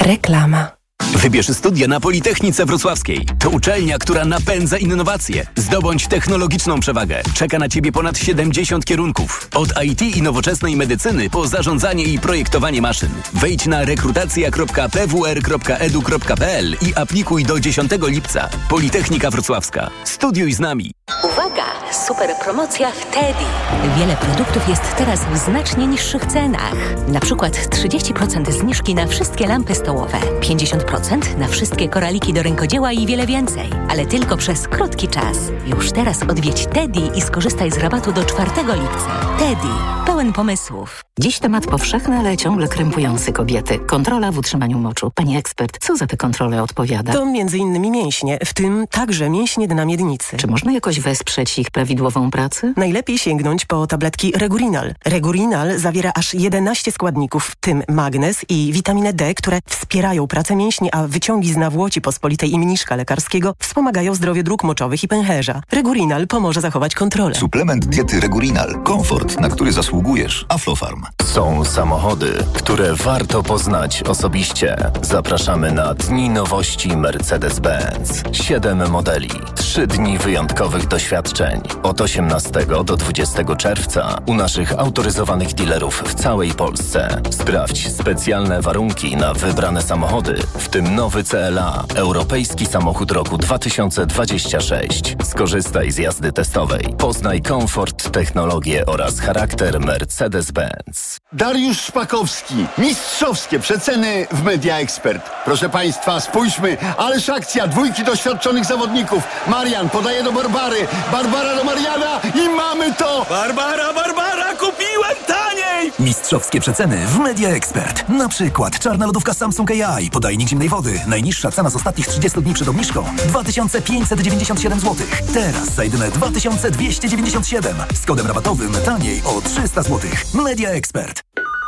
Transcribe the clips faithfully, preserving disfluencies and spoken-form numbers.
Reklama. Wybierz studia na Politechnice Wrocławskiej. To uczelnia, która napędza innowacje. Zdobądź technologiczną przewagę. Czeka na Ciebie ponad siedemdziesiąt kierunków. Od I T i nowoczesnej medycyny po zarządzanie i projektowanie maszyn. Wejdź na rekrutacja kropka p w r kropka e d u kropka p l i aplikuj do dziesiątego lipca. Politechnika Wrocławska. Studiuj z nami. Uwaga! Super promocja w Teddy. Wiele produktów jest teraz w znacznie niższych cenach. Na przykład trzydzieści procent zniżki na wszystkie lampy stołowe, pięćdziesiąt procent na wszystkie koraliki do rękodzieła i wiele więcej. Ale tylko przez krótki czas. Już teraz odwiedź Teddy i skorzystaj z rabatu do czwartego lipca. Teddy. Pełen pomysłów. Dziś temat powszechny, ale ciągle krępujący kobiety. Kontrola w utrzymaniu moczu. Pani ekspert, co za tę kontrolę odpowiada? To między innymi mięśnie, w tym także mięśnie dna miednicy. Czy można jakoś wesprzeć ich prawidłową pracę? Najlepiej sięgnąć po tabletki Regurinal. Regurinal zawiera aż jedenaście składników, w tym magnez i witaminę D, które wspierają pracę mięśni, a wyciągi z nawłoci pospolitej i mniszka lekarskiego wspomagają zdrowie dróg moczowych i pęcherza. Regurinal pomoże zachować kontrolę. Suplement diety Regurinal. Komfort, na który zasługujesz. Aflofarm. Są samochody, które warto poznać osobiście. Zapraszamy na Dni Nowości Mercedes-Benz. Siedem modeli. Trzy dni wyjątkowych doświadczeń. Od osiemnastego do dwudziestego czerwca u naszych autoryzowanych dealerów w całej Polsce. Sprawdź specjalne warunki na wybrane samochody, w tym nowy C L A, europejski samochód roku dwa tysiące dwudziesty szósty. Skorzystaj z jazdy testowej. Poznaj komfort, technologię oraz charakter Mercedes-Benz. Dariusz Szpakowski. Mistrzowskie przeceny w Media Expert. Proszę Państwa, spójrzmy, ależ akcja, dwójki doświadczonych zawodników. Marian podaje do Barbary, Barbara do Mariana i mamy to! Barbara, Barbara, kupiłem taniej! Mistrzowskie przeceny w Media Expert. Na przykład czarna lodówka Samsung A I, podajnik zimnej wody. Najniższa cena z ostatnich trzydziestu dni przed obniżką dwa tysiące pięćset dziewięćdziesiąt siedem złotych. Teraz za jedyne dwa tysiące dwieście dziewięćdziesiąt siedem. Z kodem rabatowym taniej o trzysta złotych. Media Expert.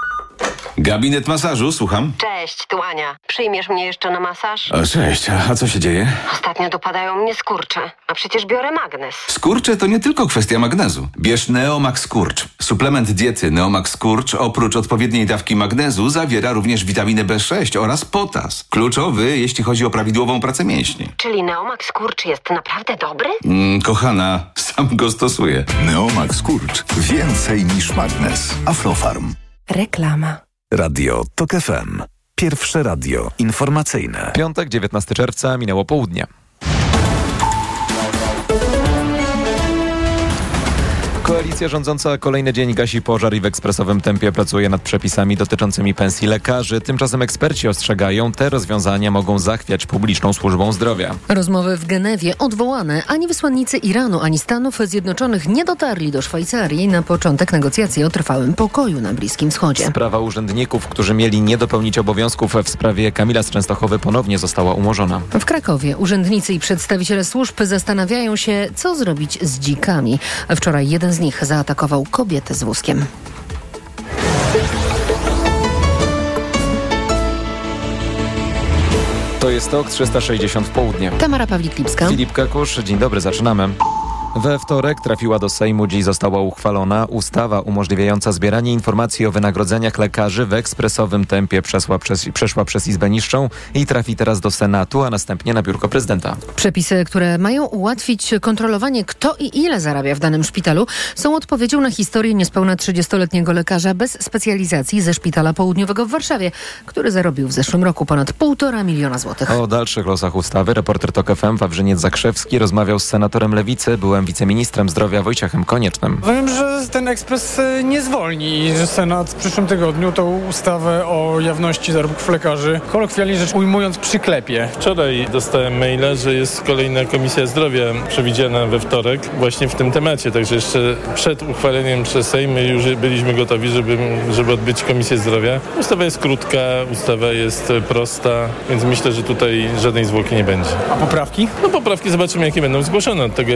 Gabinet masażu, słucham. Cześć, tu Ania. Przyjmiesz mnie jeszcze na masaż? O, cześć, a co się dzieje? Ostatnio dopadają mnie skurcze, a przecież biorę magnez. Skurcze to nie tylko kwestia magnezu. Bierz Neomax Skurcz. Suplement diety Neomax Skurcz oprócz odpowiedniej dawki magnezu zawiera również witaminę B sześć oraz potas. Kluczowy, jeśli chodzi o prawidłową pracę mięśni. Czyli Neomax Skurcz jest naprawdę dobry? Mm, kochana, sam go stosuję. Neomax Skurcz. Więcej niż magnez. Aflofarm. Reklama. Radio Tok F M. Pierwsze radio informacyjne. Piątek, dziewiętnastego czerwca, minęło południe. Koalicja rządząca kolejny dzień gasi pożar i w ekspresowym tempie pracuje nad przepisami dotyczącymi pensji lekarzy. Tymczasem eksperci ostrzegają, te rozwiązania mogą zachwiać publiczną służbą zdrowia. Rozmowy w Genewie odwołane. Ani wysłannicy Iranu, ani Stanów Zjednoczonych nie dotarli do Szwajcarii na początek negocjacji o trwałym pokoju na Bliskim Wschodzie. Sprawa urzędników, którzy mieli nie dopełnić obowiązków w sprawie Kamila z Częstochowy, ponownie została umorzona. W Krakowie urzędnicy i przedstawiciele służb zastanawiają się, co zrobić z dzikami. Wczoraj jeden z nich zaatakował kobietę z wózkiem. To jest Tok trzysta sześćdziesiąt w południe. Tamara Pawlik-Lipska. Filip Kakusz, dzień dobry, zaczynamy. We wtorek trafiła do Sejmu, dziś została uchwalona ustawa umożliwiająca zbieranie informacji o wynagrodzeniach lekarzy w ekspresowym tempie przeszła przez, przeszła przez Izbę Niższą i trafi teraz do Senatu, a następnie na biurko prezydenta. Przepisy, które mają ułatwić kontrolowanie, kto i ile zarabia w danym szpitalu, są odpowiedzią na historię niespełna trzydziestoletniego lekarza bez specjalizacji ze Szpitala Południowego w Warszawie, który zarobił w zeszłym roku ponad półtora miliona złotych. O dalszych losach ustawy reporter Tok F M Wawrzyniec Zakrzewski rozmawiał z senatorem Lewicy, byłem wiceministrem zdrowia Wojciechem Koniecznym. Wiem, że ten ekspres nie zwolni i że Senat w przyszłym tygodniu tą ustawę o jawności zarobków lekarzy, kolokwialnie rzecz ujmując, przyklepie. Wczoraj dostałem maila, że jest kolejna Komisja Zdrowia przewidziana we wtorek właśnie w tym temacie, także jeszcze przed uchwaleniem przez Sejm już byliśmy gotowi, żeby, żeby odbyć Komisję Zdrowia. Ustawa jest krótka, ustawa jest prosta, więc myślę, że tutaj żadnej zwłoki nie będzie. A poprawki? No poprawki zobaczymy, jakie będą zgłoszone. Od tego jest Senat.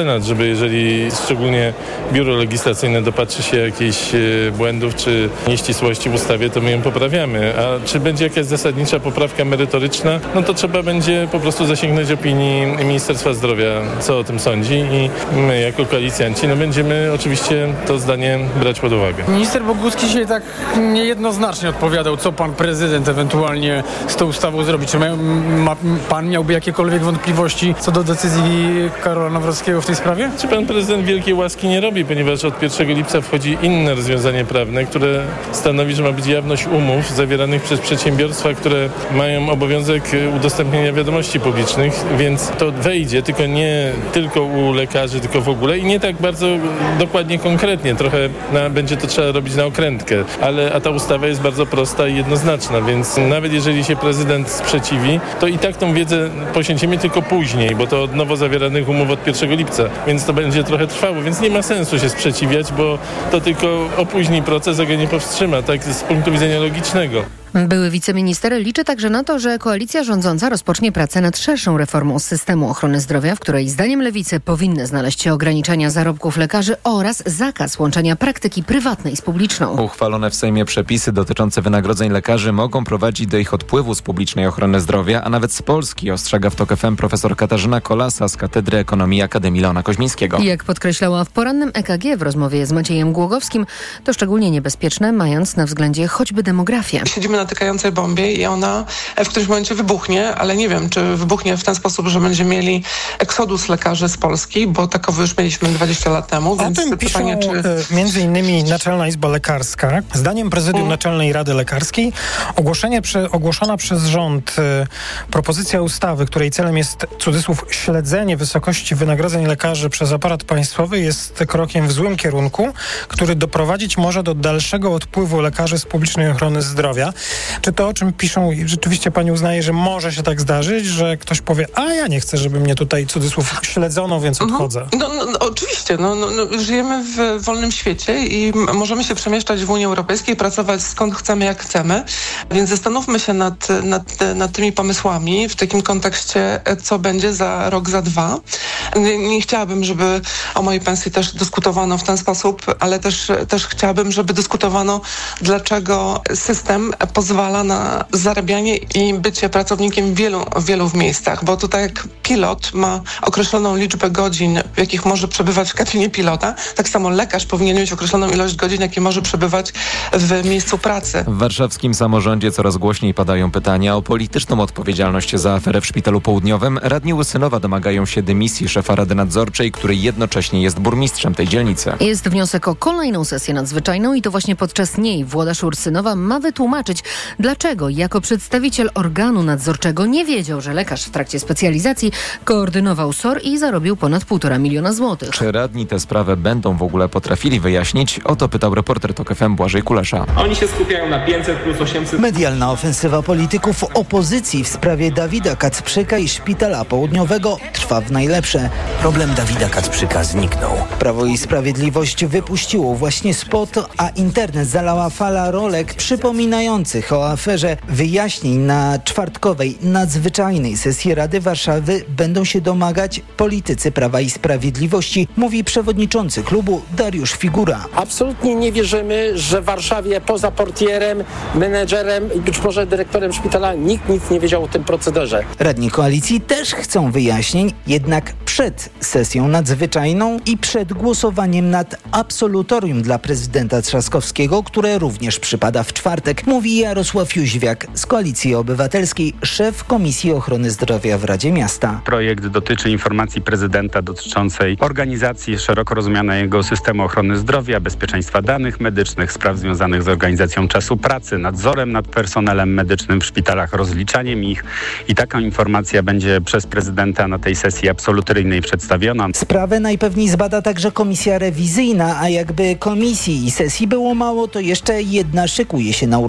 Senat, żeby jeżeli szczególnie biuro legislacyjne dopatrzy się jakichś błędów czy nieścisłości w ustawie, to my ją poprawiamy. A czy będzie jakaś zasadnicza poprawka merytoryczna, no to trzeba będzie po prostu zasięgnąć opinii Ministerstwa Zdrowia, co o tym sądzi, i my jako koalicjanci no będziemy oczywiście to zdanie brać pod uwagę. Minister Bogucki się tak niejednoznacznie odpowiadał, co pan prezydent ewentualnie z tą ustawą zrobi. Czy ma, ma, pan miałby jakiekolwiek wątpliwości co do decyzji Karola Nawrockiego w tej sprawie? Czy pan prezydent wielkiej łaski nie robi, ponieważ od pierwszego lipca wchodzi inne rozwiązanie prawne, które stanowi, że ma być jawność umów zawieranych przez przedsiębiorstwa, które mają obowiązek udostępnienia wiadomości publicznych, więc to wejdzie, tylko nie tylko u lekarzy, tylko w ogóle i nie tak bardzo dokładnie, konkretnie. Trochę na, będzie to trzeba robić na okrętkę, ale a ta ustawa jest bardzo prosta i jednoznaczna, więc nawet jeżeli się prezydent sprzeciwi, to i tak tą wiedzę posięcimy tylko później, bo to od nowo zawieranych umów od pierwszego lipca, więc to będzie trochę trwało, więc nie ma sensu się sprzeciwiać, bo to tylko opóźni proces, a go nie powstrzyma, tak z punktu widzenia logicznego. Były wiceminister liczy także na to, że koalicja rządząca rozpocznie pracę nad szerszą reformą systemu ochrony zdrowia, w której zdaniem Lewicy powinny znaleźć się ograniczenia zarobków lekarzy oraz zakaz łączenia praktyki prywatnej z publiczną. Uchwalone w Sejmie przepisy dotyczące wynagrodzeń lekarzy mogą prowadzić do ich odpływu z publicznej ochrony zdrowia, a nawet z Polski, ostrzega w TOK F M profesor Katarzyna Kolasa z Katedry Ekonomii Akademii Leona Koźmińskiego. Jak podkreślała w porannym E K G w rozmowie z Maciejem Głogowskim, to szczególnie niebezpieczne, mając na względzie choćby demografię. Siedzimy na tykającej bombie i ona w którymś momencie wybuchnie, ale nie wiem, czy wybuchnie w ten sposób, że będziemy mieli eksodus lekarzy z Polski, bo takowy już mieliśmy dwadzieścia lat temu. O więc tym pytanie, piszą czy... między innymi Naczelna Izba Lekarska. Zdaniem Prezydium hmm. Naczelnej Rady Lekarskiej ogłoszenie prze, ogłoszona przez rząd y, propozycja ustawy, której celem jest, cudzysłów, śledzenie wysokości wynagrodzeń lekarzy przez aparat państwowy, jest krokiem w złym kierunku, który doprowadzić może do dalszego odpływu lekarzy z publicznej ochrony zdrowia. Czy to, o czym piszą, rzeczywiście pani uznaje, że może się tak zdarzyć, że ktoś powie, a ja nie chcę, żeby mnie tutaj, cudzysłów, śledzono, więc odchodzę? No, no, no oczywiście, no, no, no, żyjemy w wolnym świecie i m- możemy się przemieszczać w Unii Europejskiej, pracować skąd chcemy, jak chcemy, więc zastanówmy się nad, nad, nad tymi pomysłami w takim kontekście, co będzie za rok, za dwa. Nie, nie chciałabym, żeby o mojej pensji też dyskutowano w ten sposób, ale też, też chciałabym, żeby dyskutowano, dlaczego system pozwala na zarabianie i bycie pracownikiem w wielu, wielu miejscach, bo tutaj jak pilot ma określoną liczbę godzin, w jakich może przebywać w kabinie pilota, tak samo lekarz powinien mieć określoną ilość godzin, jakie może przebywać w miejscu pracy. W warszawskim samorządzie coraz głośniej padają pytania o polityczną odpowiedzialność za aferę w Szpitalu Południowym. Radni Łysynowa domagają się dymisji szefa Rady Nadzorczej, który jednocześnie jest burmistrzem tej dzielnicy. Jest wniosek o kolejną sesję nadzwyczajną i to właśnie podczas niej Włodarz Ursynowa ma wytłumaczyć, dlaczego jako przedstawiciel organu nadzorczego nie wiedział, że lekarz w trakcie specjalizacji koordynował S O R i zarobił ponad półtora miliona złotych. Czy radni tę sprawę będą w ogóle potrafili wyjaśnić? O to pytał reporter TOK F M Błażej Kulesza. Oni się skupiają na pięćset plus osiemset. Medialna ofensywa polityków opozycji w sprawie Dawida Kacprzyka i Szpitala Południowego trwa w najlepsze. Problem Dawida Kacprzyka zniknął. Prawo i Sprawiedliwość wypuściło właśnie spot, a internet zalała fala rolek przypominających o aferze. Wyjaśnień na czwartkowej nadzwyczajnej sesji Rady Warszawy będą się domagać politycy Prawa i Sprawiedliwości, mówi przewodniczący klubu Dariusz Figura. Absolutnie nie wierzymy, że w Warszawie poza portierem, menedżerem i być może dyrektorem szpitala nikt nic nie wiedział o tym procederze. Radni koalicji też chcą wyjaśnień, jednak przed sesją nadzwyczajną i przed głosowaniem nad absolutorium dla prezydenta Trzaskowskiego, które również przypada w czwartek, mówi Jarosław Jóźwiak z Koalicji Obywatelskiej, szef Komisji Ochrony Zdrowia w Radzie Miasta. Projekt dotyczy informacji prezydenta dotyczącej organizacji szeroko rozumianego systemu ochrony zdrowia, bezpieczeństwa danych medycznych, spraw związanych z organizacją czasu pracy, nadzorem nad personelem medycznym w szpitalach, rozliczaniem ich i taka informacja będzie przez prezydenta na tej sesji absolutoryjnej przedstawiona. Sprawę najpewniej zbada także komisja rewizyjna, a jakby komisji i sesji było mało, to jeszcze jedna szykuje się na Ursynowie.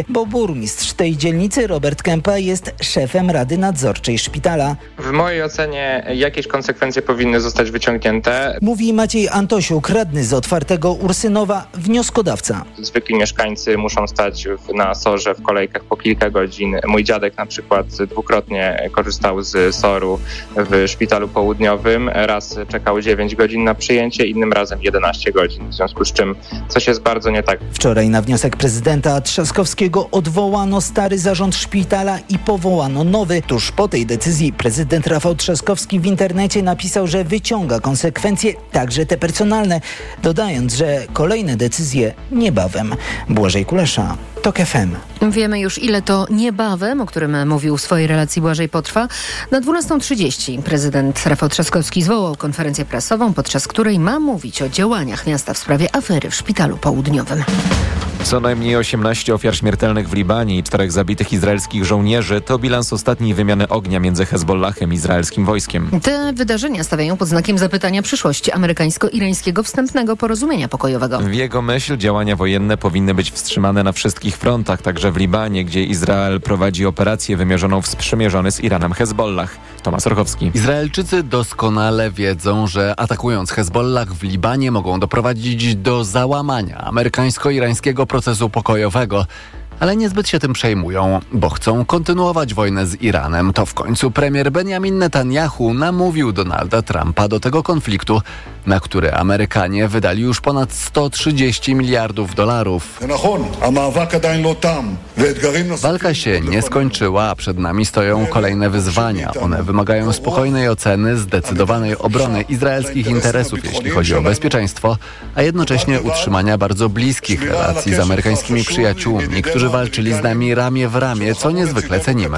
bo burmistrz tej dzielnicy Robert Kępa jest szefem Rady Nadzorczej szpitala. W mojej ocenie jakieś konsekwencje powinny zostać wyciągnięte. Mówi Maciej Antosiuk, radny z Otwartego Ursynowa, wnioskodawca. Zwykli mieszkańcy muszą stać na sorze w kolejkach po kilka godzin. Mój dziadek na przykład dwukrotnie korzystał z soru w szpitalu południowym. Raz czekał dziewięć godzin na przyjęcie, innym razem jedenaście godzin. W związku z czym coś jest bardzo nie tak. Wczoraj na wniosek prezydenta Trzaskowskiego odwołano stary zarząd szpitala i powołano nowy. Tuż po tej decyzji prezydent Rafał Trzaskowski w internecie napisał, że wyciąga konsekwencje, także te personalne, dodając, że kolejne decyzje niebawem. Błażej Kulesza, TOK F M. Wiemy już, ile to niebawem, o którym mówił w swojej relacji Błażej, potrwa. Na dwunastą trzydzieści prezydent Rafał Trzaskowski zwołał konferencję prasową, podczas której ma mówić o działaniach miasta w sprawie afery w szpitalu południowym. Co najmniej osiemnaście ofiar śmiertelnych w Libanie i czterech zabitych izraelskich żołnierzy to bilans ostatniej wymiany ognia między Hezbollahem i izraelskim wojskiem. Te wydarzenia stawiają pod znakiem zapytania przyszłości amerykańsko-irańskiego wstępnego porozumienia pokojowego. W jego myśl działania wojenne powinny być wstrzymane na wszystkich frontach, także w Libanie, gdzie Izrael prowadzi operację wymierzoną w sprzymierzony z Iranem Hezbollah. Tomasz Orchowski. Izraelczycy doskonale wiedzą, że atakując Hezbollah w Libanie mogą doprowadzić do załamania amerykańsko-irańskiego procesu pokojowego, ale niezbyt się tym przejmują, bo chcą kontynuować wojnę z Iranem. To w końcu premier Benjamin Netanyahu namówił Donalda Trumpa do tego konfliktu, na który Amerykanie wydali już ponad sto trzydzieści miliardów dolarów. Walka się nie skończyła, a przed nami stoją kolejne wyzwania. One wymagają spokojnej oceny, zdecydowanej obrony izraelskich interesów, jeśli chodzi o bezpieczeństwo, a jednocześnie utrzymania bardzo bliskich relacji z amerykańskimi przyjaciółmi, którzy walczyli z nami ramię w ramię, co niezwykle cenimy.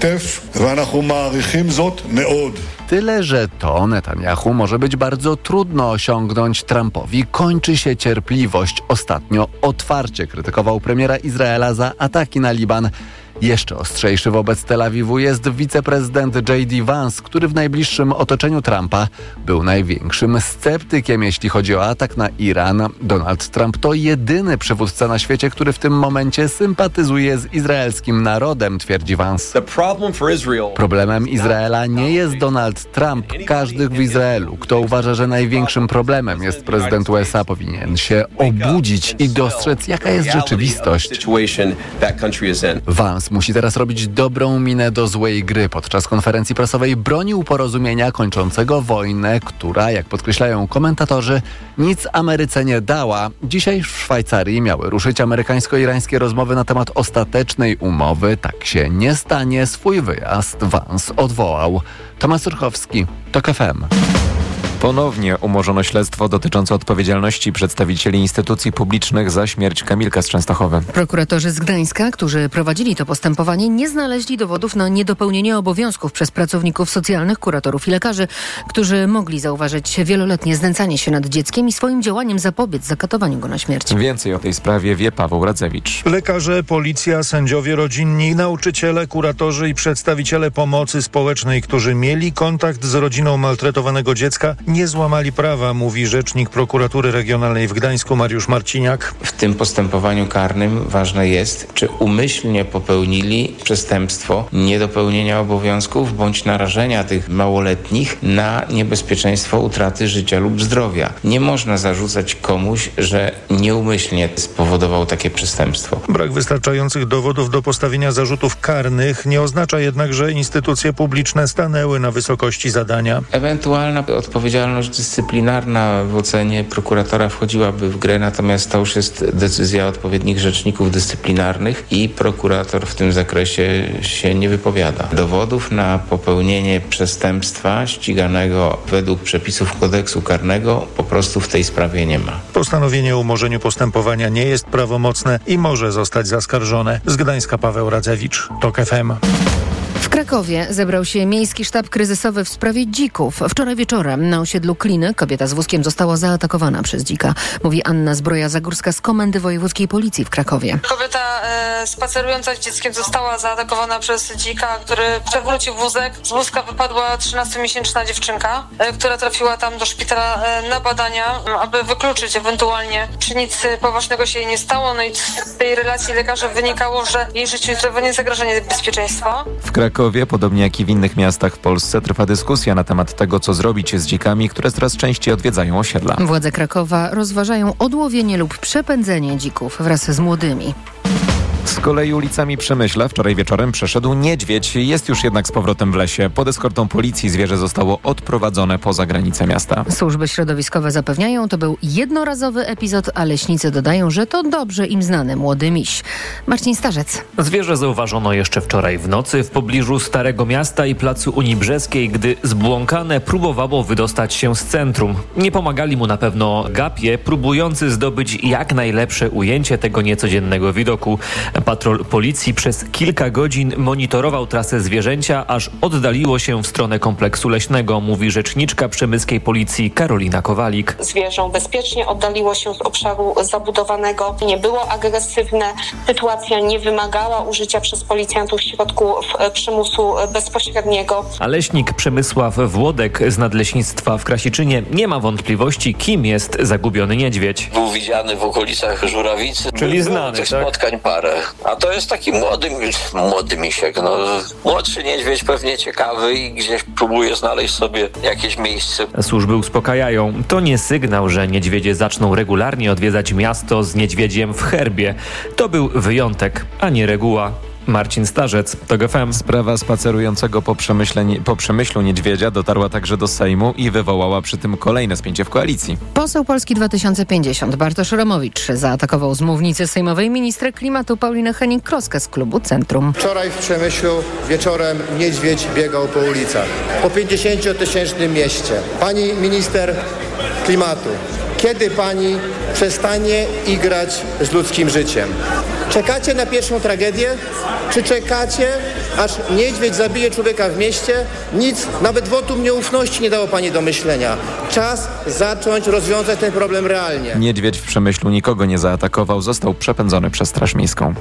Tyle, że to Netanyahu może być bardzo trudno osiągnąć Trumpowi. Kończy się cierpliwość. Ostatnio otwarcie krytykował premiera Izraela za ataki na Liban. Jeszcze ostrzejszy wobec Tel Awiwu jest wiceprezydent J D Vance, który w najbliższym otoczeniu Trumpa był największym sceptykiem, jeśli chodzi o atak na Iran. Donald Trump to jedyny przywódca na świecie, który w tym momencie sympatyzuje z izraelskim narodem, twierdzi Vance. Problemem Izraela nie jest Donald Trump. Każdy w Izraelu, kto uważa, że największym problemem jest prezydent U S A, powinien się obudzić i dostrzec, jaka jest rzeczywistość. Vance musi teraz robić dobrą minę do złej gry. Podczas konferencji prasowej bronił porozumienia kończącego wojnę, która, jak podkreślają komentatorzy, nic Ameryce nie dała. Dzisiaj w Szwajcarii miały ruszyć amerykańsko-irańskie rozmowy na temat ostatecznej umowy. Tak się nie stanie. Swój wyjazd Vance odwołał. Tomasz Orchowski, TOK F M. Ponownie umorzono śledztwo dotyczące odpowiedzialności przedstawicieli instytucji publicznych za śmierć Kamilka z Częstochowy. Prokuratorzy z Gdańska, którzy prowadzili to postępowanie, nie znaleźli dowodów na niedopełnienie obowiązków przez pracowników socjalnych, kuratorów i lekarzy, którzy mogli zauważyć wieloletnie znęcanie się nad dzieckiem i swoim działaniem zapobiec zakatowaniu go na śmierć. Więcej o tej sprawie wie Paweł Radzewicz. Lekarze, policja, sędziowie rodzinni, nauczyciele, kuratorzy i przedstawiciele pomocy społecznej, którzy mieli kontakt z rodziną maltretowanego dziecka, nie złamali prawa, mówi rzecznik prokuratury regionalnej w Gdańsku Mariusz Marciniak. W tym postępowaniu karnym ważne jest, czy umyślnie popełnili przestępstwo niedopełnienia obowiązków bądź narażenia tych małoletnich na niebezpieczeństwo utraty życia lub zdrowia. Nie można zarzucać komuś, że nieumyślnie spowodował takie przestępstwo. Brak wystarczających dowodów do postawienia zarzutów karnych nie oznacza jednak, że instytucje publiczne stanęły na wysokości zadania. Ewentualna odpowiedzialność dyscyplinarna w ocenie prokuratora wchodziłaby w grę, natomiast to już jest decyzja odpowiednich rzeczników dyscyplinarnych i prokurator w tym zakresie się nie wypowiada. Dowodów na popełnienie przestępstwa ściganego według przepisów kodeksu karnego po prostu w tej sprawie nie ma. Postanowienie o umorzeniu postępowania nie jest prawomocne i może zostać zaskarżone. Z Gdańska Paweł Radzewicz, TOK F M. W Krakowie zebrał się Miejski Sztab Kryzysowy w sprawie dzików. Wczoraj wieczorem na osiedlu Kliny kobieta z wózkiem została zaatakowana przez dzika. Mówi Anna Zbroja-Zagórska z Komendy Wojewódzkiej Policji w Krakowie. Kobieta e, spacerująca z dzieckiem została zaatakowana przez dzika, który przewrócił wózek. Z wózka wypadła trzynastomiesięczna dziewczynka, e, która trafiła tam do szpitala e, na badania, aby wykluczyć ewentualnie, czy nic poważnego się jej nie stało. No i z tej relacji lekarzy wynikało, że jej życiu i zdrowiu nie zagraża niebezpieczeństwo. W Krakowie, podobnie jak i w innych miastach w Polsce, trwa dyskusja na temat tego, co zrobić z dzikami, które coraz częściej odwiedzają osiedla. Władze Krakowa rozważają odłowienie lub przepędzenie dzików wraz z młodymi. Z kolei ulicami Przemyśla wczoraj wieczorem przeszedł niedźwiedź. Jest już jednak z powrotem w lesie. Pod eskortą policji zwierzę zostało odprowadzone poza granice miasta. Służby środowiskowe zapewniają, to był jednorazowy epizod, a leśnicy dodają, że to dobrze im znany młody miś. Marcin Starzec. Zwierzę zauważono jeszcze wczoraj w nocy w pobliżu Starego Miasta i placu Unii Brzeskiej, gdy zbłąkane próbowało wydostać się z centrum. Nie pomagali mu na pewno gapie, próbujący zdobyć jak najlepsze ujęcie tego niecodziennego widoku. Patrol policji przez kilka godzin monitorował trasę zwierzęcia, aż oddaliło się w stronę kompleksu leśnego, mówi rzeczniczka przemyskiej policji Karolina Kowalik. Zwierzę bezpiecznie oddaliło się z obszaru zabudowanego. Nie było agresywne. Sytuacja nie wymagała użycia przez policjantów środków przymusu bezpośredniego. A leśnik Przemysław Włodek z Nadleśnictwa w Krasiczynie nie ma wątpliwości, kim jest zagubiony niedźwiedź. Był widziany w okolicach Żurawicy. Czyli znany, tych tak? spotkań parę. A to jest taki młody, młody misiek. No, młodszy niedźwiedź, pewnie ciekawy i gdzieś próbuje znaleźć sobie jakieś miejsce. Służby uspokajają. To nie sygnał, że niedźwiedzie zaczną regularnie odwiedzać miasto z niedźwiedziem w herbie. To był wyjątek, a nie reguła. Marcin Starzec, T O G F M. Sprawa spacerującego po, po Przemyślu niedźwiedzia dotarła także do Sejmu i wywołała przy tym kolejne spięcie w koalicji. Poseł Polski dwa tysiące pięćdziesiąt Bartosz Romowicz zaatakował z mównicy sejmowej ministrę klimatu Paulinę Hennig-Kloskę z klubu Centrum. Wczoraj w Przemyślu wieczorem niedźwiedź biegał po ulicach. Po pięćdziesięciotysięcznym mieście. Pani minister klimatu, kiedy pani przestanie igrać z ludzkim życiem? Czekacie na pierwszą tragedię? Czy czekacie, aż niedźwiedź zabije człowieka w mieście? Nic, nawet wotum nieufności nie dało pani do myślenia. Czas zacząć rozwiązać ten problem realnie. Niedźwiedź w Przemyślu nikogo nie zaatakował, został przepędzony przez Straż Miejską.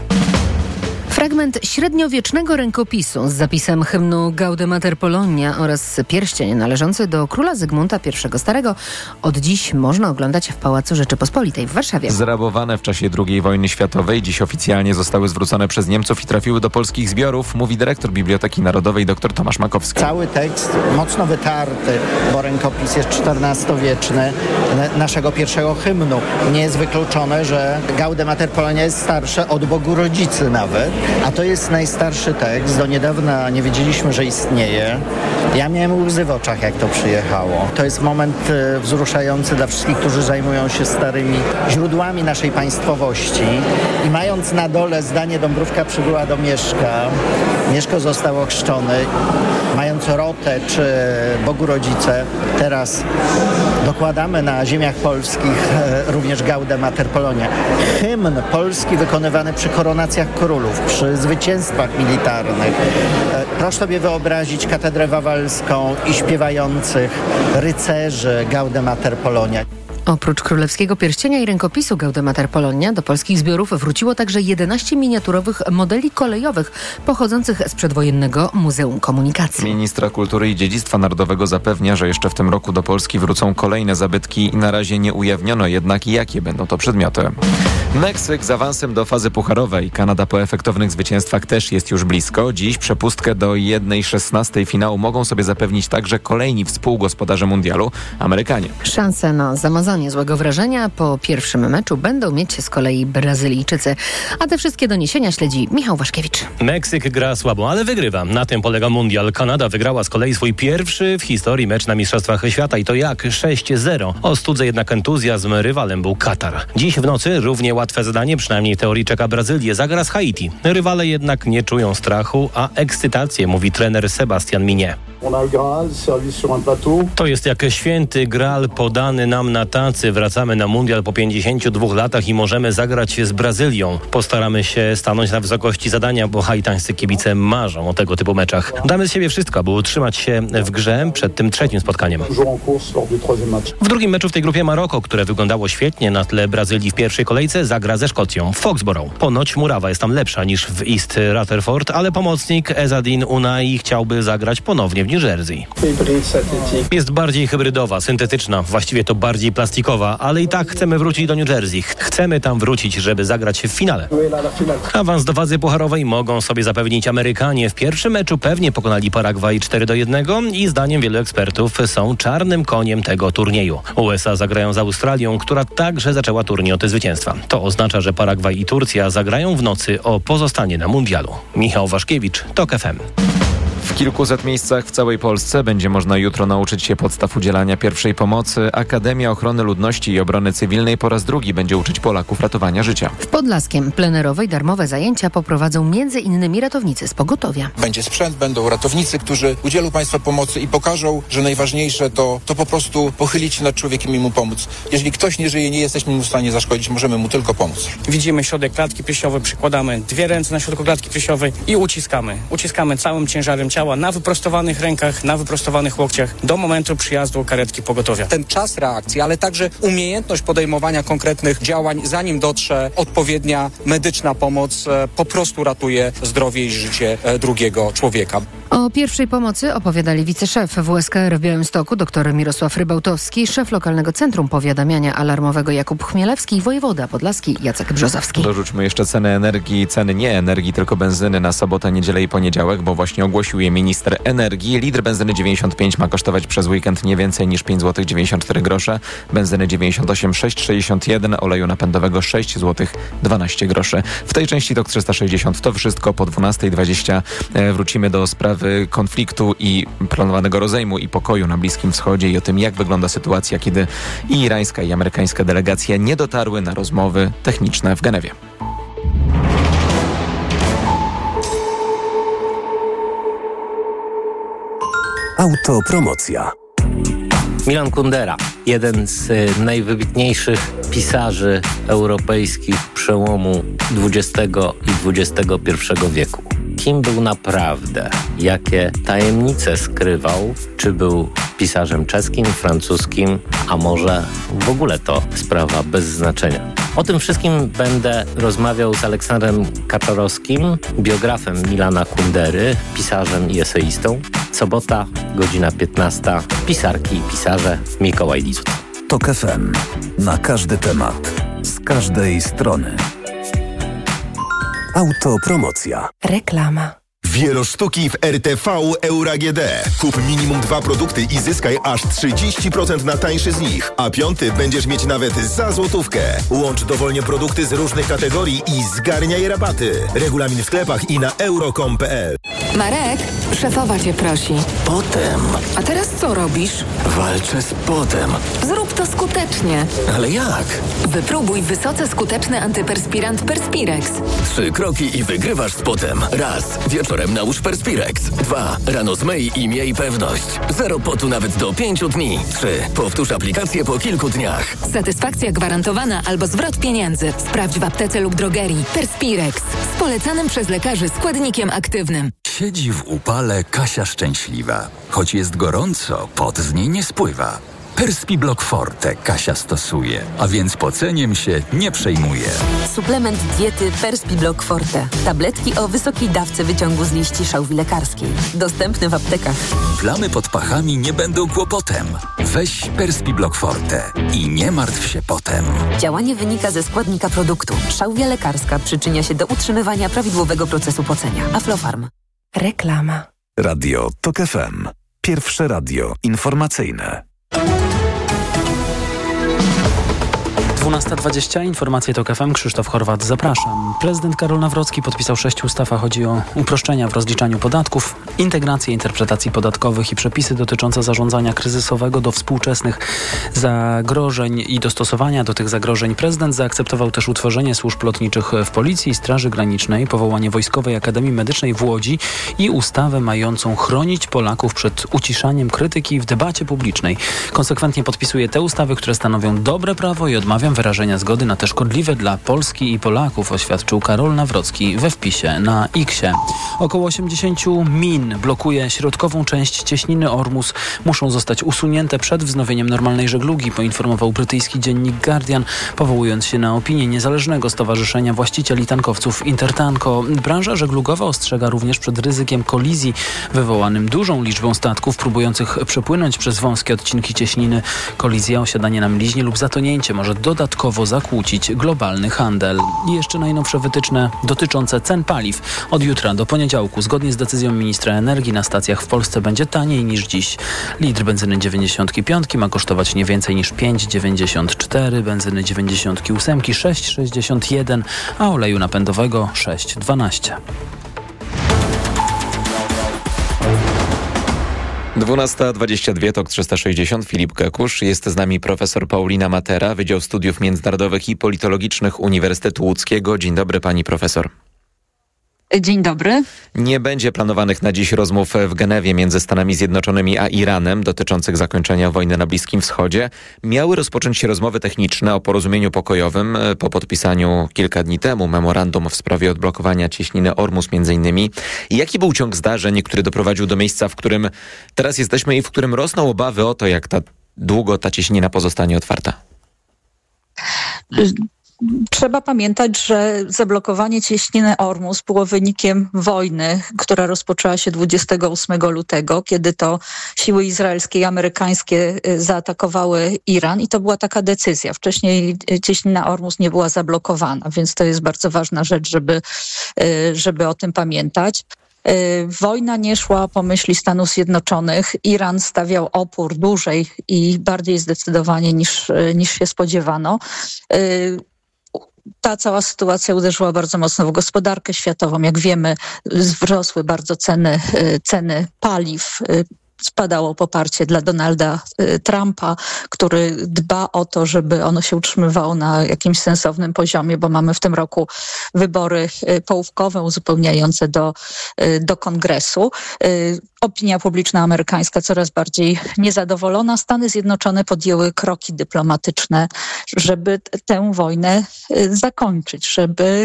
Fragment średniowiecznego rękopisu z zapisem hymnu Gaude Mater Polonia oraz pierścień należący do króla Zygmunta I Starego od dziś można oglądać w Pałacu Rzeczypospolitej w Warszawie. Zrabowane w czasie drugiej wojny światowej, dziś oficjalnie zostały zwrócone przez Niemców i trafiły do polskich zbiorów, mówi dyrektor Biblioteki Narodowej dr Tomasz Makowski. Cały tekst mocno wytarty, bo rękopis jest czternastowieczny naszego pierwszego hymnu. Nie jest wykluczone, że Gaude Mater Polonia jest starsze od Bogu Rodzicy nawet. A to jest najstarszy tekst. Do niedawna nie wiedzieliśmy, że istnieje. Ja miałem łzy w oczach, jak to przyjechało. To jest moment wzruszający dla wszystkich, którzy zajmują się starymi źródłami naszej państwowości. I mając na dole zdanie Dąbrówka przybyła do Mieszka, Mieszko został ochrzczony, mając Rotę czy Bogu Rodzice, teraz dokładamy na ziemiach polskich również Gaude Mater Polonia. Hymn polski wykonywany przy koronacjach królów, przy zwycięstwach militarnych. Proszę sobie wyobrazić katedrę wawelską i śpiewających rycerzy Gaude Mater Polonia. Oprócz królewskiego pierścienia i rękopisu Gaude Mater Polonia do polskich zbiorów wróciło także jedenaście miniaturowych modeli kolejowych pochodzących z przedwojennego Muzeum Komunikacji. Ministra Kultury i Dziedzictwa Narodowego zapewnia, że jeszcze w tym roku do Polski wrócą kolejne zabytki i na razie nie ujawniono jednak, jakie będą to przedmioty. Meksyk z awansem do fazy pucharowej. Kanada po efektownych zwycięstwach też jest już blisko. Dziś przepustkę do jednej szesnastej finału mogą sobie zapewnić także kolejni współgospodarze mundialu, Amerykanie. Szanse na zamazanie złego wrażenia po pierwszym meczu będą mieć z kolei Brazylijczycy. A te wszystkie doniesienia śledzi Michał Waszkiewicz. Meksyk gra słabo, ale wygrywa. Na tym polega mundial. Kanada wygrała z kolei swój pierwszy w historii mecz na Mistrzostwach Świata i to jak? sześć zero. O studze jednak entuzjazm, rywalem był Katar. Dziś w nocy równie łatwe zadanie, przynajmniej teorii, czeka Brazylię. Zagra z Haiti. Rywale jednak nie czują strachu, a ekscytację, mówi trener Sebastian Migne. To jest jak święty Graal podany nam na tacy Polacy wracamy na mundial po pięćdziesięciu dwóch latach i możemy zagrać z Brazylią. Postaramy się stanąć na wysokości zadania, bo haitańscy kibice marzą o tego typu meczach. Damy z siebie wszystko, aby utrzymać się w grze przed tym trzecim spotkaniem. W drugim meczu w tej grupie Maroko, które wyglądało świetnie na tle Brazylii w pierwszej kolejce, zagra ze Szkocją w Foxborough. Ponoć murawa jest tam lepsza niż w East Rutherford, ale pomocnik Ezzedine Unai chciałby zagrać ponownie w New Jersey. Jest bardziej hybrydowa, syntetyczna, właściwie to bardziej plastikowa, ale i tak chcemy wrócić do New Jersey. Chcemy tam wrócić, żeby zagrać w finale. Awans do fazy pucharowej mogą sobie zapewnić Amerykanie. W pierwszym meczu pewnie pokonali Paragwaj cztery do jednego i zdaniem wielu ekspertów są czarnym koniem tego turnieju. U S A zagrają z Australią, która także zaczęła turniej od zwycięstwa. To oznacza, że Paragwaj i Turcja zagrają w nocy o pozostanie na mundialu. Michał Waszkiewicz, TOK F M. W kilkuset miejscach w całej Polsce będzie można jutro nauczyć się podstaw udzielania pierwszej pomocy. Akademia Ochrony Ludności i Obrony Cywilnej po raz drugi będzie uczyć Polaków ratowania życia. W Podlaskiem plenerowe i darmowe zajęcia poprowadzą między innymi ratownicy z pogotowia. Będzie sprzęt, będą ratownicy, którzy udzielą Państwa pomocy i pokażą, że najważniejsze to, to po prostu pochylić się nad człowiekiem i mu pomóc. Jeżeli ktoś nie żyje, nie jesteśmy mu w stanie zaszkodzić, możemy mu tylko pomóc. Widzimy środek klatki piersiowej, przykładamy dwie ręce na środku klatki piersiowej i uciskamy. Uciskamy całym ciężarem ciała na wyprostowanych rękach, na wyprostowanych łokciach do momentu przyjazdu karetki pogotowia. Ten czas reakcji, ale także umiejętność podejmowania konkretnych działań, zanim dotrze odpowiednia medyczna pomoc, po prostu ratuje zdrowie i życie drugiego człowieka. O pierwszej pomocy opowiadali wiceszef W S K R w Białymstoku dr Mirosław Rybałtowski, szef lokalnego Centrum Powiadamiania Alarmowego Jakub Chmielewski i wojewoda podlaski Jacek Brzozowski. Dorzućmy jeszcze ceny energii, ceny nie energii, tylko benzyny na sobotę, niedzielę i poniedziałek, bo właśnie ogłosił je minister energii. Litr benzyny dziewięćdziesiąt pięć ma kosztować przez weekend nie więcej niż pięć złotych dziewięćdziesiąt cztery grosze, benzyny dziewięćdziesiąt osiem sześć sześćdziesiąt jeden, oleju napędowego sześć złotych dwanaście groszy. W tej części TOK trzysta sześćdziesiąt to wszystko. Po dwunastej dwadzieścia wrócimy do sprawy konfliktu i planowanego rozejmu i pokoju na Bliskim Wschodzie i o tym, jak wygląda sytuacja, kiedy i irańska, i amerykańska delegacja nie dotarły na rozmowy techniczne w Genewie. Autopromocja. Milan Kundera, jeden z najwybitniejszych pisarzy europejskich przełomu dwudziestego i dwudziestego pierwszego wieku. Kim był naprawdę? Jakie tajemnice skrywał? Czy był pisarzem czeskim, francuskim, a może w ogóle to sprawa bez znaczenia? O tym wszystkim będę rozmawiał z Aleksandrem Kaczorowskim, biografem Milana Kundery, pisarzem i eseistą. Sobota, godzina piętnasta. Pisarki i pisarze Mikołaj Lizut. TOK F M. Na każdy temat. Z każdej strony. Autopromocja. Reklama. Wielosztuki w R T V Euro A G D. Kup minimum dwa produkty i zyskaj aż trzydzieści procent na tańszy z nich, a piąty będziesz mieć nawet za złotówkę. Łącz dowolnie produkty z różnych kategorii i zgarniaj rabaty. Regulamin w sklepach i na euro kropka com kropka p l. Marek, szefowa cię prosi. Potem. A teraz co robisz? Walczę z potem. Zrób to skutecznie. Ale jak? Wypróbuj wysoce skuteczny antyperspirant Perspirex. Trzy kroki i wygrywasz z potem. Raz. Wieczorem nałóż Perspirex. Dwa. Rano zmyj i miej pewność. Zero potu nawet do pięciu dni. Trzy. Powtórz aplikację po kilku dniach. Satysfakcja gwarantowana albo zwrot pieniędzy. Sprawdź w aptece lub drogerii. Perspirex. Z polecanym przez lekarzy składnikiem aktywnym. Siedzi w upale Kasia szczęśliwa. Choć jest gorąco, pot z niej nie spływa. Perspiblock Forte Kasia stosuje, a więc poceniem się nie przejmuje. Suplement diety Perspiblock Forte. Tabletki o wysokiej dawce wyciągu z liści szałwi lekarskiej. Dostępny w aptekach. Plamy pod pachami nie będą kłopotem. Weź Perspiblock Forte i nie martw się potem. Działanie wynika ze składnika produktu. Szałwia lekarska przyczynia się do utrzymywania prawidłowego procesu pocenia. Aflofarm. Reklama. Radio TOK F M. Pierwsze radio informacyjne. dwunasta dwadzieścia, informacje TOK F M, Krzysztof Horwat, zapraszam. Prezydent Karol Nawrocki podpisał sześć ustaw, a chodzi o uproszczenia w rozliczaniu podatków, integrację interpretacji podatkowych i przepisy dotyczące zarządzania kryzysowego do współczesnych zagrożeń i dostosowania do tych zagrożeń. Prezydent zaakceptował też utworzenie służb lotniczych w Policji i Straży Granicznej, powołanie Wojskowej Akademii Medycznej w Łodzi i ustawę mającą chronić Polaków przed uciszaniem krytyki w debacie publicznej. Konsekwentnie podpisuje te ustawy, które stanowią dobre prawo i odmawiam wyrażenia zgody na te szkodliwe dla Polski i Polaków, oświadczył Karol Nawrocki we wpisie na X-ie. Około osiemdziesiąt min blokuje środkową część cieśniny Ormus. Muszą zostać usunięte przed wznowieniem normalnej żeglugi, poinformował brytyjski dziennik Guardian, powołując się na opinię niezależnego stowarzyszenia właścicieli tankowców Intertanko. Branża żeglugowa ostrzega również przed ryzykiem kolizji wywołanym dużą liczbą statków próbujących przepłynąć przez wąskie odcinki cieśniny. Kolizja, osiadanie na mliźnie lub zatonięcie może dodatkowo zakłócić globalny handel. I jeszcze najnowsze wytyczne dotyczące cen paliw. Od jutra do poniedziałku, zgodnie z decyzją ministra energii, na stacjach w Polsce będzie taniej niż dziś. Litr benzyny dziewięćdziesiąt pięć ma kosztować nie więcej niż pięć dziewięćdziesiąt cztery, benzyny dziewięćdziesiąt osiem sześć sześćdziesiąt jeden, a oleju napędowego sześć dwanaście. dwunasta dwadzieścia dwa, TOK trzysta sześćdziesiąt, Filip Kekusz. Jest z nami profesor Paulina Matera, Wydział Studiów Międzynarodowych i Politologicznych Uniwersytetu Łódzkiego. Dzień dobry, pani profesor. Dzień dobry. Nie będzie planowanych na dziś rozmów w Genewie między Stanami Zjednoczonymi a Iranem dotyczących zakończenia wojny na Bliskim Wschodzie. Miały rozpocząć się rozmowy techniczne o porozumieniu pokojowym po podpisaniu kilka dni temu memorandum w sprawie odblokowania cieśniny Ormus między innymi. Jaki był ciąg zdarzeń, który doprowadził do miejsca, w którym teraz jesteśmy i w którym rosną obawy o to, jak ta długo ta cieśnina pozostanie otwarta? Trzeba pamiętać, że zablokowanie cieśniny Ormus było wynikiem wojny, która rozpoczęła się dwudziestego ósmego lutego, kiedy to siły izraelskie i amerykańskie zaatakowały Iran i to była taka decyzja. Wcześniej cieśnina Ormus nie była zablokowana, więc to jest bardzo ważna rzecz, żeby, żeby o tym pamiętać. Wojna nie szła po myśli Stanów Zjednoczonych. Iran stawiał opór dłużej i bardziej zdecydowanie niż, niż się spodziewano. Ta cała sytuacja uderzyła bardzo mocno w gospodarkę światową. Jak wiemy, wzrosły bardzo ceny, ceny paliw. Spadało poparcie dla Donalda Trumpa, który dba o to, żeby ono się utrzymywało na jakimś sensownym poziomie, bo mamy w tym roku wybory połówkowe uzupełniające do, do kongresu. Opinia publiczna amerykańska coraz bardziej niezadowolona. Stany Zjednoczone podjęły kroki dyplomatyczne, żeby tę wojnę zakończyć, żeby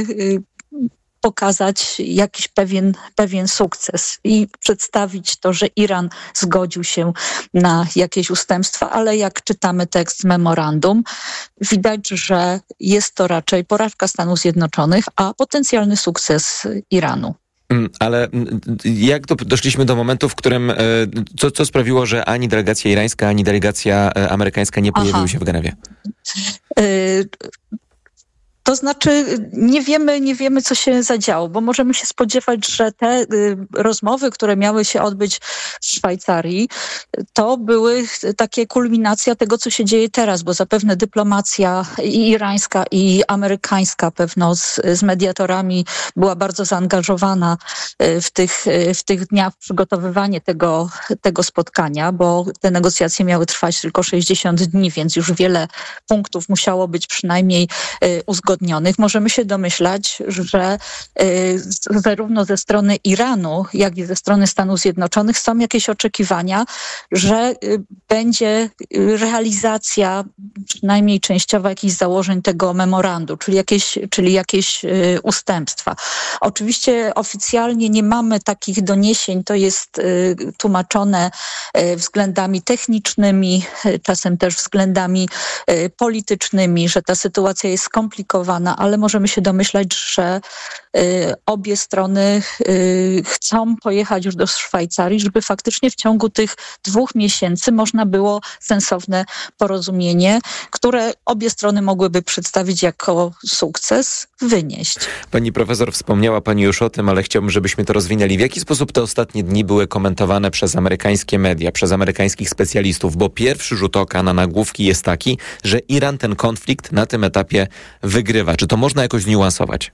pokazać jakiś pewien, pewien sukces i przedstawić to, że Iran zgodził się na jakieś ustępstwa, ale jak czytamy tekst memorandum, widać, że jest to raczej porażka Stanów Zjednoczonych, a potencjalny sukces Iranu. Ale jak do, doszliśmy do momentu, w którym co, co sprawiło, że ani delegacja irańska, ani delegacja amerykańska nie pojawiły Aha. się w Genewie? Y- To znaczy nie wiemy, nie wiemy, co się zadziało, bo możemy się spodziewać, że te y, rozmowy, które miały się odbyć w Szwajcarii, to były takie kulminacja tego, co się dzieje teraz, bo zapewne dyplomacja i irańska, i amerykańska pewno z, z mediatorami była bardzo zaangażowana w tych, w tych dniach w przygotowywanie tego, tego spotkania, bo te negocjacje miały trwać tylko sześćdziesiąt dni, więc już wiele punktów musiało być przynajmniej y, uzgodnionych. Możemy się domyślać, że y, zarówno ze strony Iranu, jak i ze strony Stanów Zjednoczonych są jakieś oczekiwania, że y, będzie realizacja przynajmniej częściowa jakichś założeń tego memorandum, czyli jakieś, czyli jakieś y, ustępstwa. Oczywiście oficjalnie nie mamy takich doniesień, to jest y, tłumaczone y, względami technicznymi, y, czasem też względami y, politycznymi, że ta sytuacja jest skomplikowana, zdecydowana, ale możemy się domyślać, że y, obie strony y, chcą pojechać już do Szwajcarii, żeby faktycznie w ciągu tych dwóch miesięcy można było sensowne porozumienie, które obie strony mogłyby przedstawić jako sukces, wynieść. Pani profesor, wspomniała pani już o tym, ale chciałbym, żebyśmy to rozwinęli. W jaki sposób te ostatnie dni były komentowane przez amerykańskie media, przez amerykańskich specjalistów? Bo pierwszy rzut oka na nagłówki jest taki, że Iran ten konflikt na tym etapie wygrywa. Czy to można jakoś zniuansować?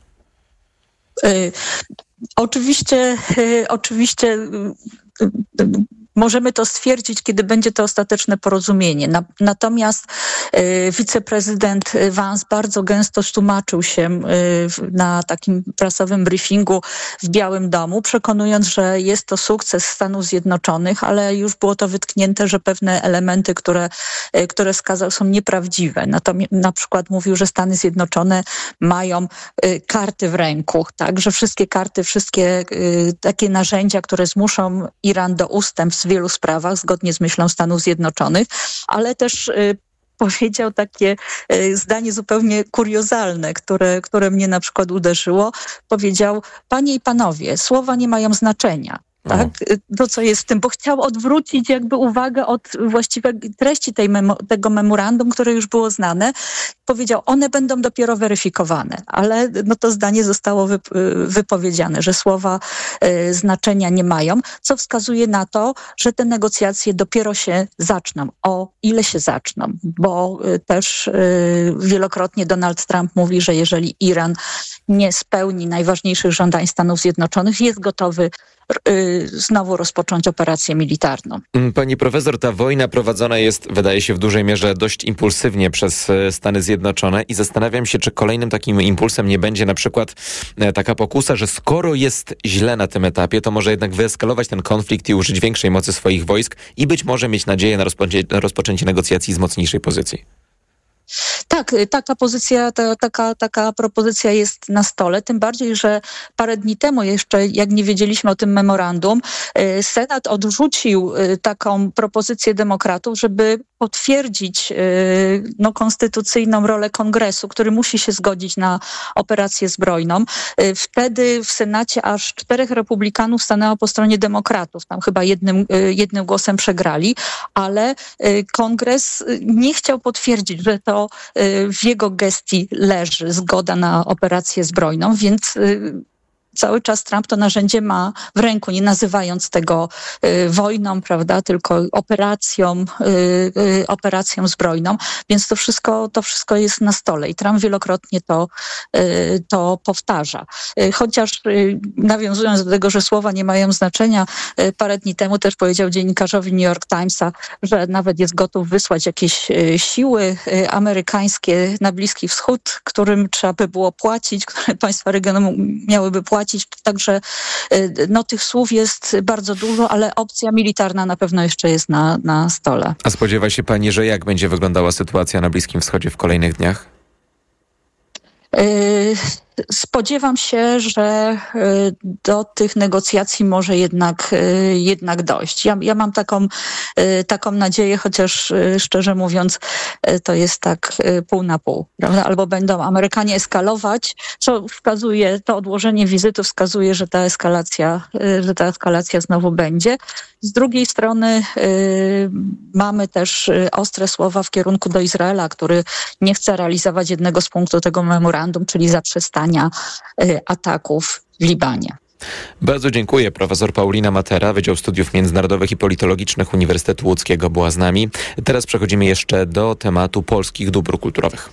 Y, oczywiście, y, oczywiście y, y, możemy to stwierdzić, kiedy będzie to ostateczne porozumienie. Na, natomiast y, wiceprezydent Vance bardzo gęsto tłumaczył się y, na takim prasowym briefingu w Białym Domu, przekonując, że jest to sukces Stanów Zjednoczonych, ale już było to wytknięte, że pewne elementy, które, y, które wskazał, są nieprawdziwe. Natomiast na przykład mówił, że Stany Zjednoczone mają y, karty w ręku, tak, że wszystkie karty, wszystkie y, takie narzędzia, które zmuszą Iran do ustępstw w wielu sprawach, zgodnie z myślą Stanów Zjednoczonych, ale też y, powiedział takie y, zdanie zupełnie kuriozalne, które, które mnie na przykład uderzyło. Powiedział: panie i panowie, słowa nie mają znaczenia. Tak? To, co jest w tym, bo chciał odwrócić jakby uwagę od właściwej treści tej memo, tego memorandum, które już było znane. Powiedział, one będą dopiero weryfikowane, ale no to zdanie zostało wy, wypowiedziane, że słowa y, znaczenia nie mają, co wskazuje na to, że te negocjacje dopiero się zaczną. O ile się zaczną, bo y, też y, wielokrotnie Donald Trump mówi, że jeżeli Iran nie spełni najważniejszych żądań Stanów Zjednoczonych, jest gotowy znowu rozpocząć operację militarną. Pani profesor, ta wojna prowadzona jest, wydaje się, w dużej mierze dość impulsywnie przez Stany Zjednoczone i zastanawiam się, czy kolejnym takim impulsem nie będzie na przykład taka pokusa, że skoro jest źle na tym etapie, to może jednak wyeskalować ten konflikt i użyć większej mocy swoich wojsk i być może mieć nadzieję na rozpoczęcie, rozpoczęcie negocjacji z mocniejszej pozycji. Tak, taka pozycja, ta, taka, taka propozycja jest na stole, tym bardziej, że parę dni temu jeszcze, jak nie wiedzieliśmy o tym memorandum, Senat odrzucił taką propozycję demokratów, żeby potwierdzić no, konstytucyjną rolę Kongresu, który musi się zgodzić na operację zbrojną. Wtedy w Senacie aż czterech republikanów stanęło po stronie demokratów. Tam chyba jednym, jednym głosem przegrali, ale Kongres nie chciał potwierdzić, że to w jego gestii leży zgoda na operację zbrojną, więc cały czas Trump to narzędzie ma w ręku, nie nazywając tego y, wojną, prawda, tylko operacją, y, y, operacją zbrojną, więc to wszystko, to wszystko jest na stole i Trump wielokrotnie to, y, to powtarza. Y, chociaż y, nawiązując do tego, że słowa nie mają znaczenia, y, parę dni temu też powiedział dziennikarzowi New York Timesa, że nawet jest gotów wysłać jakieś y, siły y, amerykańskie na Bliski Wschód, którym trzeba by było płacić, które państwa regionu miałyby płacić. Także no, tych słów jest bardzo dużo, ale opcja militarna na pewno jeszcze jest na, na stole. A spodziewa się pani, że jak będzie wyglądała sytuacja na Bliskim Wschodzie w kolejnych dniach? Yy, spodziewam się, że yy, do tych negocjacji może jednak, yy, jednak dojść. Ja, ja mam taką, yy, taką nadzieję, chociaż yy, szczerze mówiąc yy, to jest tak yy, pół na pół. Prawda? Albo będą Amerykanie eskalować, co wskazuje, to odłożenie wizyty wskazuje, że ta eskalacja, yy, że ta eskalacja znowu będzie. Z drugiej strony yy, mamy też yy, ostre słowa w kierunku do Izraela, który nie chce realizować jednego z punktów tego memorandum, czyli zaprzestania yy, ataków w Libanie. Bardzo dziękuję. Profesor Paulina Matera, Wydział Studiów Międzynarodowych i Politologicznych Uniwersytetu Łódzkiego była z nami. Teraz przechodzimy jeszcze do tematu polskich dóbr kulturowych.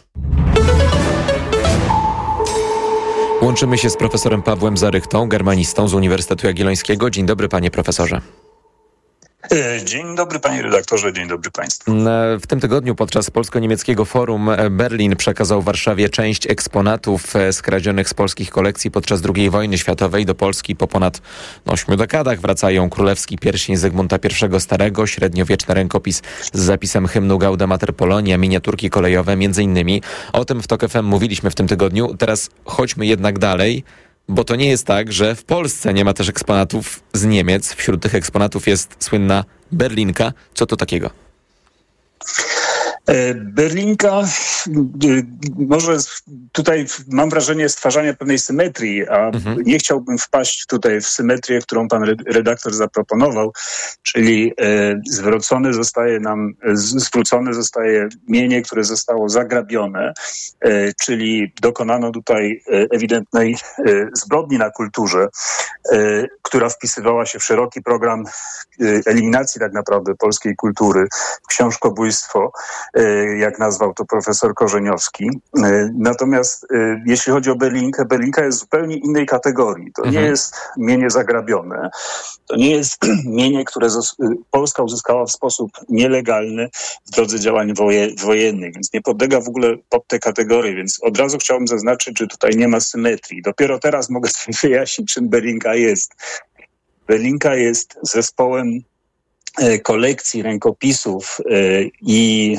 Łączymy się z profesorem Pawłem Zarychtą, germanistą z Uniwersytetu Jagiellońskiego. Dzień dobry, panie profesorze. Dzień dobry, panie redaktorze, dzień dobry państwu. W tym tygodniu podczas polsko-niemieckiego forum Berlin przekazał Warszawie część eksponatów skradzionych z polskich kolekcji podczas drugiej wojny światowej. Do Polski po ponad ośmiu dekadach wracają królewski pierścień Zygmunta I Starego, średniowieczny rękopis z zapisem hymnu Gaude Mater Polonia, miniaturki kolejowe, między innymi. O tym w TOK F M mówiliśmy w tym tygodniu. Teraz chodźmy jednak dalej. Bo to nie jest tak, że w Polsce nie ma też eksponatów z Niemiec. Wśród tych eksponatów jest słynna Berlinka. Co to takiego? Berlinka może tutaj mam wrażenie stwarzania pewnej symetrii, a mhm. nie chciałbym wpaść tutaj w symetrię, którą pan redaktor zaproponował, czyli e, zwrócone zostaje nam, zwrócone zostaje mienie, które zostało zagrabione, e, czyli dokonano tutaj ewidentnej e, zbrodni na kulturze, e, która wpisywała się w szeroki program e, eliminacji tak naprawdę polskiej kultury, książkobójstwo, e, jak nazwał to profesor Korzeniowski. Natomiast jeśli chodzi o Berlinkę, Berlinka jest zupełnie innej kategorii. To mhm. nie jest mienie zagrabione. To nie jest mienie, które Polska uzyskała w sposób nielegalny w drodze działań woje, wojennych, więc nie podlega w ogóle pod te kategorie, więc od razu chciałbym zaznaczyć, że tutaj nie ma symetrii. Dopiero teraz mogę sobie wyjaśnić, czym Berlinka jest. Berlinka jest zespołem kolekcji rękopisów i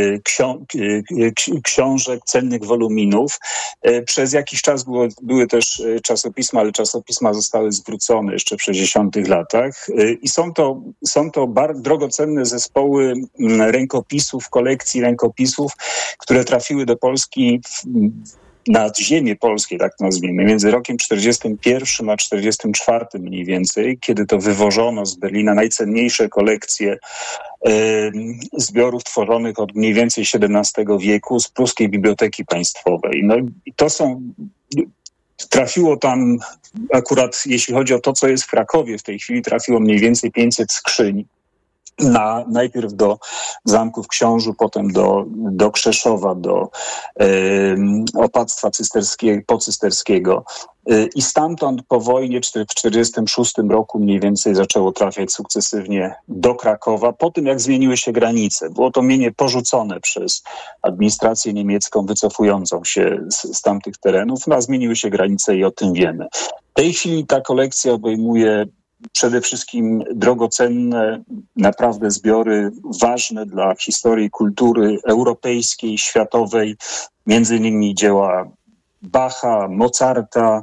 książek, cennych woluminów. Przez jakiś czas było, były też czasopisma, ale czasopisma zostały zwrócone jeszcze w sześćdziesiątych latach i są to, są to bardzo drogocenne zespoły rękopisów, kolekcji rękopisów, które trafiły do Polski w na ziemię polskie, tak to nazwijmy, między rokiem czterdziestym pierwszym a czterdziestym czwartym mniej więcej, kiedy to wywożono z Berlina najcenniejsze kolekcje e, zbiorów tworzonych od mniej więcej siedemnastego wieku z Pruskiej Biblioteki Państwowej. No i to są... Trafiło tam akurat, jeśli chodzi o to, co jest w Krakowie w tej chwili, trafiło mniej więcej pięćset skrzyń. Na, najpierw do Zamku w Książu, potem do, do Krzeszowa, do e, opactwa cysterskiego, pocysterskiego. E, I stamtąd po wojnie w tysiąc dziewięćset czterdziestym szóstym roku mniej więcej zaczęło trafiać sukcesywnie do Krakowa, po tym jak zmieniły się granice. Było to mienie porzucone przez administrację niemiecką wycofującą się z, z tamtych terenów, no a zmieniły się granice i o tym wiemy. W tej chwili ta kolekcja obejmuje przede wszystkim drogocenne, naprawdę zbiory ważne dla historii kultury europejskiej, światowej, między innymi dzieła Bacha, Mozarta,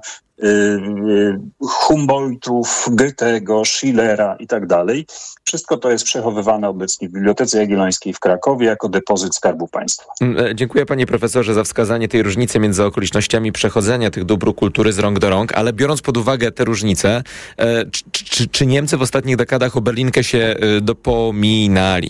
Humboldtów, Goethego, Schillera i tak dalej. Wszystko to jest przechowywane obecnie w Bibliotece Jagiellońskiej w Krakowie jako depozyt Skarbu Państwa. Dziękuję panie profesorze za wskazanie tej różnicy między okolicznościami przechodzenia tych dóbr kultury z rąk do rąk, ale biorąc pod uwagę te różnice, czy, czy, czy Niemcy w ostatnich dekadach o Berlinkę się dopominali?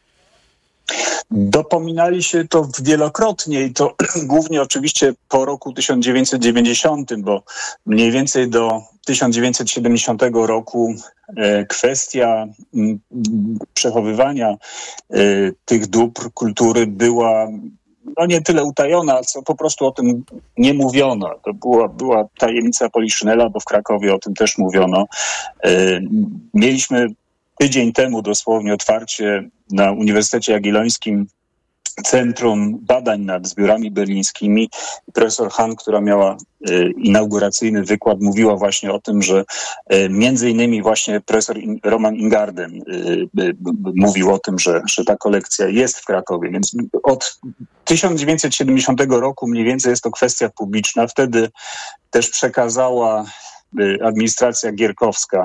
Dopominali się to wielokrotnie i to głównie oczywiście po roku tysiąc dziewięćset dziewięćdziesiątym, bo mniej więcej do tysiąc dziewięćset siedemdziesiątego roku e, kwestia m, przechowywania e, tych dóbr kultury była no nie tyle utajona, co po prostu o tym nie mówiono. To była, była tajemnica Poliszynela, bo w Krakowie o tym też mówiono. E, mieliśmy tydzień temu dosłownie otwarcie na Uniwersytecie Jagiellońskim Centrum Badań nad Zbiorami Berlińskimi. Profesor Hahn, która miała e, inauguracyjny wykład, mówiła właśnie o tym, że e, między innymi właśnie profesor In, Roman Ingarden e, e, mówił o tym, że, że ta kolekcja jest w Krakowie. Więc od tysiąc dziewięćset siedemdziesiątego roku mniej więcej jest to kwestia publiczna. Wtedy też przekazała administracja gierkowska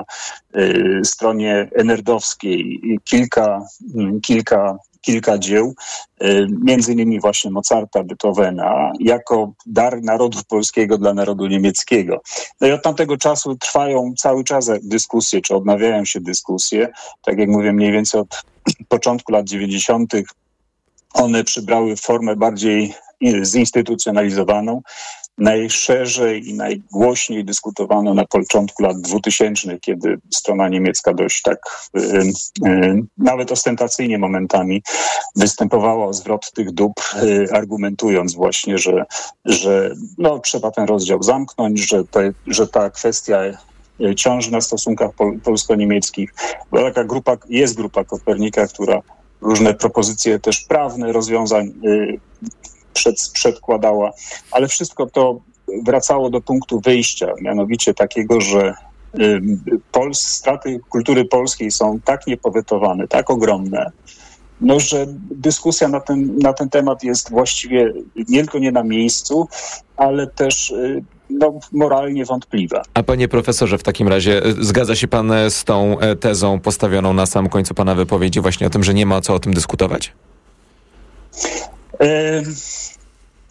stronie enerdowskiej kilka, kilka, kilka dzieł, między innymi właśnie Mozarta, Beethovena, jako dar narodu polskiego dla narodu niemieckiego. No i od tamtego czasu trwają cały czas dyskusje, czy odnawiają się dyskusje. Tak jak mówię, mniej więcej od początku lat dziewięćdziesiątych one przybrały formę bardziej zinstytucjonalizowaną. Najszerzej i najgłośniej dyskutowano na początku lat dwutysięcznych, kiedy strona niemiecka dość tak y, y, nawet ostentacyjnie momentami występowała o zwrot tych dóbr, y, argumentując właśnie, że, że no, trzeba ten rozdział zamknąć, że, te, że ta kwestia ciąży na stosunkach pol- polsko-niemieckich. Była taka grupa, jest grupa Kopernika, która różne propozycje też prawne rozwiązań y, Przed, przedkładała, ale wszystko to wracało do punktu wyjścia, mianowicie takiego, że y, Pols, straty kultury polskiej są tak niepowetowane, tak ogromne, no, że dyskusja na ten, na ten temat jest właściwie nie tylko nie na miejscu, ale też y, no, moralnie wątpliwa. A panie profesorze, w takim razie zgadza się pan z tą tezą postawioną na samym końcu pana wypowiedzi właśnie o tym, że nie ma co o tym dyskutować? Y-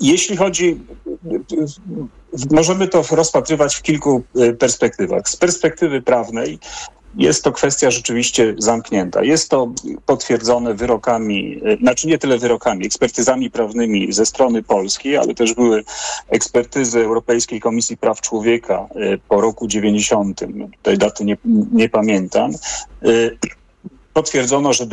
Jeśli chodzi, możemy to rozpatrywać w kilku perspektywach. Z perspektywy prawnej jest to kwestia rzeczywiście zamknięta. Jest to potwierdzone wyrokami, znaczy nie tyle wyrokami, ekspertyzami prawnymi ze strony polskiej, ale też były ekspertyzy Europejskiej Komisji Praw Człowieka po roku dziewięćdziesiątym. Tej daty nie, nie pamiętam. Potwierdzono, że